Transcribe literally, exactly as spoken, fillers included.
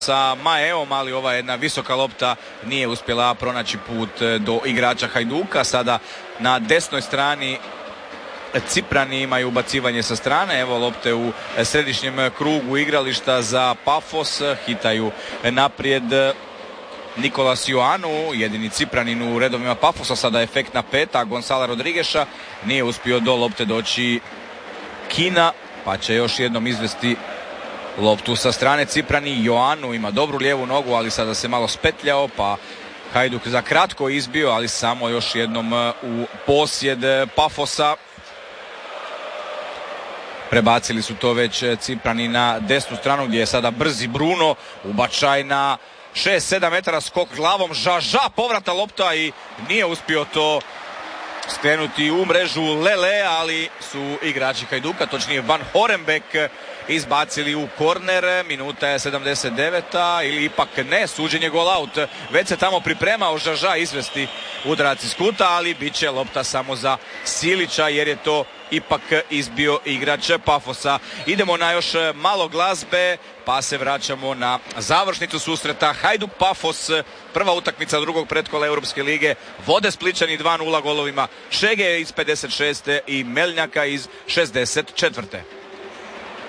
sa Maeom, ali ova jedna visoka lopta nije uspjela pronaći put do igrača Hajduka. Sada na desnoj strani Ciprani imaju ubacivanje sa strane. Evo lopte u središnjem krugu igrališta za Pafos. Hitaju naprijed Nikolas Joanu, jedini Cipranin u redovima Pafosa. Sada efektna peta Gonzala Rodrigeša. Nije uspio do lopte doći Kina, pa će još jednom izvesti loptu sa strane Ciprani. Joanu ima dobru lijevu nogu, ali sada se malo spetljao, pa Hajduk za kratko izbio, ali samo još jednom u posjed Pafosa. Prebacili su to već Ciprani na desnu stranu, gdje je sada brzi Bruno, ubačaj na šest sedam metara, skok glavom, Žaža, povrata lopta i nije uspio to skrenuti u mrežu Lele, ali su igrači Hajduka, točnije Van Horenbeek, izbacili u korner. Minuta je sedamdeset deveta ili ipak ne, suđenje gol out. Već se tamo pripremao Žaža izvesti udarac iz kuta, ali bit će lopta samo za Silića jer je to ipak izbio igrač Pafosa. Idemo na još malo glazbe, pa se vraćamo na završnicu susreta Hajduk Pafos, prva utakmica drugog pretkola Europske lige. Vode Splićani dva nula golovima Šege iz pedeset šeste i Melnjaka iz šezdeset četvrte